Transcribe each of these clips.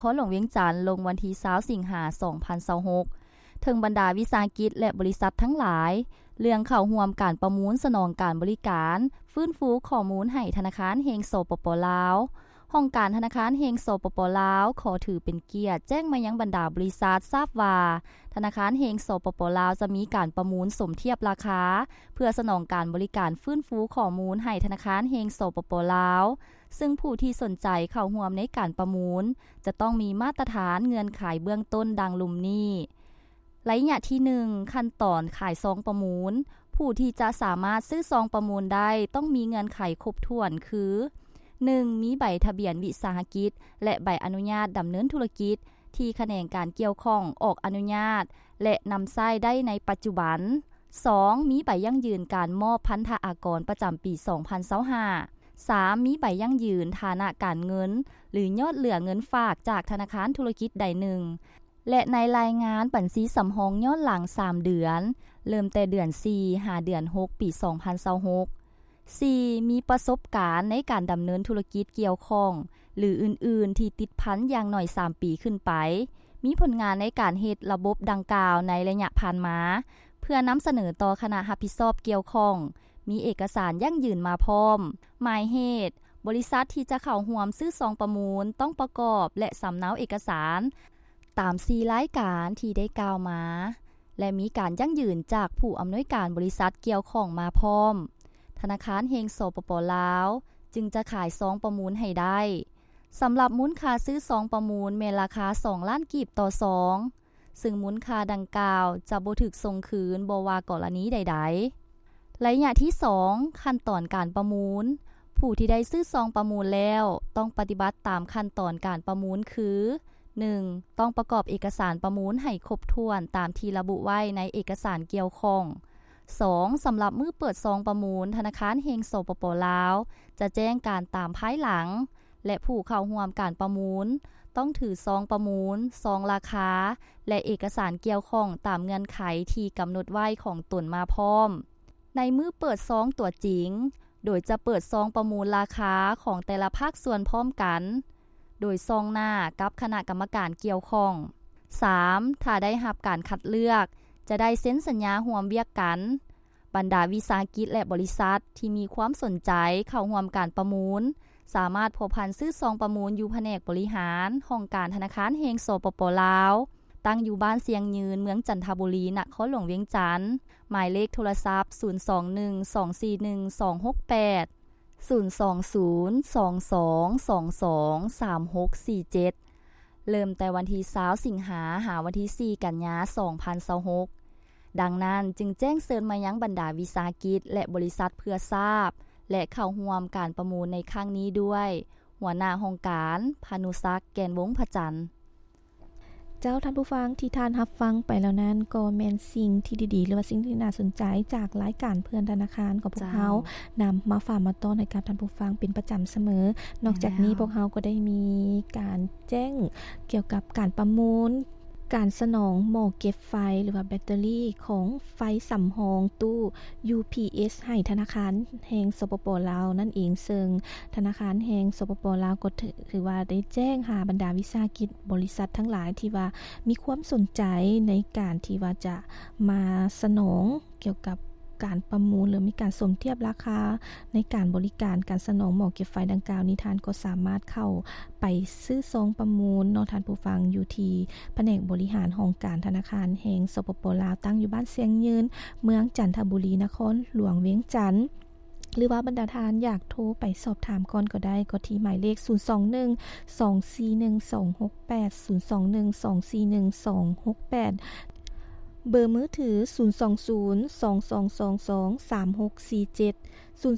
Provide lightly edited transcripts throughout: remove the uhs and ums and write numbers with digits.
ขอหลวงเวียงจันทน์ลงวันที่20สิงหาคม2026ถึงบรรดาวิสาหกิจและบริษัททั้งหลายเรื่องเข้าร่วมการประมูลสนองการบริการฟื้นฟูข้อมูลให้ธนาคารแห่งสปป.ลาวห้องการธนาคารแห่งสปป.ลาวขอถือเป็นเกียรติแจ้งมายังบรรดาบริษัททราบว่าธนาคารแห่งสปป.ลาวจะมีการประมูลสมเทียบราคาเพื่อสนองการบริการฟื้นฟูข้อมูลให้ธนาคารแห่งสปป.ลาวซึ่งผู้ที่สนใจเข้าร่วมในการประมูลจะต้องมีมาตรฐานเงื่อนไขเบื้องต้นดังลุ่มนี้ระยะที่1ขั้นตอนขายซองประมูลผู้ที่จะสามารถซื้อซองประมูลได้ต้องมีเงื่อนไขครบถ้วนคือ 1. มีใบทะเบียนวิสาหกิจและใบอนุญาตดำเนินธุรกิจที่แขนงการเกี่ยวข้องออกอนุญาตและนำใช้ได้ในปัจจุบัน 2. มีใบยั่งยืนการมอบพันธอากรประจำปี 2025 3. มีใบยั่งยืนฐานะการเงินหรือยอดเหลือเงินฝากจากธนาคารธุรกิจใดหนึ่งและในรายงานบัญชีสำรองย้อนหลัง3เดือนเริ่มแต่เดือน4 หาเดือน6ปี 2026 4. มีประสบการณ์ในการดำเนินธุรกิจเกี่ยวข้องหรืออื่นๆที่ติดพันอย่างหน่อย3ปีขึ้นไปมีผลงานในการเฮ็ดระบบดังกล่าวในระยะผ่านมาเพื่อนำเสนอต่อคณะรับผิดชอบเกี่ยวข้องมีเอกสารยั่งยืนมาพร้อมหมายเหตุบริษัทที่จะเข้าร่วมซื้อซองประมูลต้องประกอบและสำเนาเอกสารตาม4รายการที่ได้กล่าวมาและมีการยั่งยืนจากผู้อำนวยการบริษัทเกี่ยวข้องมาพร้อมธนาคารแห่งสปป.ลาวจึงจะขายซองประมูลให้ได้สำหรับมูลค่าซื้อซองประมูลแม่นราคา2ล้านกีบต่อซองซึ่งมูลค่าดังกล่าวจะบ่ถูกส่งคืนบ่ว่ากรณีใดๆระยะที่2ขั้นตอนการประมูลผู้ที่ได้ซื้อซองประมูลแล้วต้องปฏิบัติตามขั้นตอนการประมูลคือ 1. ต้องประกอบเอกสารประมูลให้ครบถ้วนตามที่ระบุไว้ในเอกสารเกี่ยวข้อง 2. สำหรับมื้อเปิดซองประมูลธนาคารแห่งสปป.ลาวจะแจ้งการตามภายหลังและผู้เข้าร่วมการประมูลต้องถือซองประมูลซองราคาและเอกสารเกี่ยวข้องตามเงื่อนไขที่กำหนดไว้ของตนมาพร้อมในมื้อเปิดซองตัวจริงโดยจะเปิดซองประมูลราคาของแต่ละภาคส่วนพร้อมกันโดยซองหน้ากับคณะกรรมการเกี่ยวข้อง 3. ถ้าได้รับการคัดเลือกจะได้เซ็นสัญญาร่วมเวียกกันบรรดาวิสาหกิจและบริษัทที่มีความสนใจเข้าร่วมการประมูลสามารถพบพันซื้อซองประมูลอยู่แผนกบริหารห้องการธนาคารแห่งสปป.ลาวตั้งอยู่บ้านเสียงยืนเมืองจันทบุรีนครหลวงเวียงจันทน์หมายเลขโทรศัพท์0212412668 02022223647เริ่มแต่วันที่20สิงหาหาวันที่4กันยายน2026ดังนั้นจึงแจ้งเชิญมายังบรรดาวิสาหกิจและบริษัทเพื่อทราบและเข้าร่วมการประมูลในครั้งนี้ด้วยหัวหน้าห้องการพานุศักดิ์แกนวงศ์พจันทร์เจ้าท่านผู้ฟังที่ท่านรับฟังไปแล้วนั้นก็แม่นสิ่งที่ดีๆหรือว่าสิ่งที่น่าสนใจจากรายการเพื่อนธนาคารของพวกเฮานำมาฝากมาต้อนให้กับท่านผู้ฟังเป็นประจำเสมอนอกจากนี้พวกเฮาก็ได้มีการแจ้งเกี่ยวกับการประมูลการสนองหม้อเก็บไฟหรือว่าแบตเตอรี่ของไฟสำรองตู้ UPS ให้ธนาคารแห่งสปป.ลาวนั่นเองซึ่งธนาคารแห่งสปป.ลาวก็ถือว่าได้แจ้งหาบรรดาวิสาหกิจบริษัททั้งหลายที่ว่ามีความสนใจในการที่ว่าจะมาสนองเกี่ยวกับการประมูลหรือมีการสมเทียบราคาในการบริการการสนองหม้อเก็บไฟดังกล่าวนี้ท่านก็สามารถเข้าไปซื้อซองประมูลเนาะท่านผู้ฟังอยู่ที่แผนกบริหารห้องการธนาคารแห่งสปป.ลาวตั้งอยู่บ้านเสียงยืนเมืองจันทบุรีนครหลวงเวียงจันทน์หรือว่าบรรดาทานอยากโทรไปสอบถามก่อนก็ได้ก็ที่หมายเลข021-241-268 021-241-268เบอร์มือถือ020-2222-3647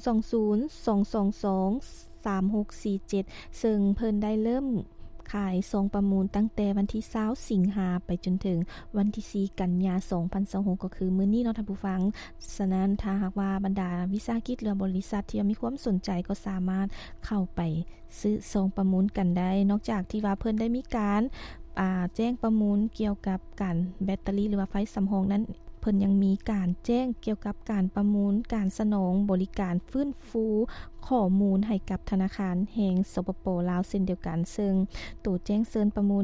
020-222-3647ซึ่งเพิ่นได้เริ่มขายซองประมูลตั้งแต่วันที่20สิงหาไปจนถึงวันที่4กันยายน2026ก็คือมื้อนี้เนาะท่านผู้ฟังฉะนั้นถ้าหากว่าบรรดาวิสาหกิจหรือบริษัทที่มีความสนใจก็สามารถเข้าไปซื้อซองประมูลกันได้นอกจากที่ว่าเพิ่นได้มีการแจ้งประมูลเกี่ยวกับการแบตเตอรี่หรือว่าไฟสำรองนั้นพิ่นยังมีการแจ้งเกี่ยวกับการประมูลการสนองบริการฟื้นฟูข้อมูลให้กับธนาคารแห่งสปป.ลาวเช่นเดียวกันซึ่งตู้แจ้งเชิญประมูล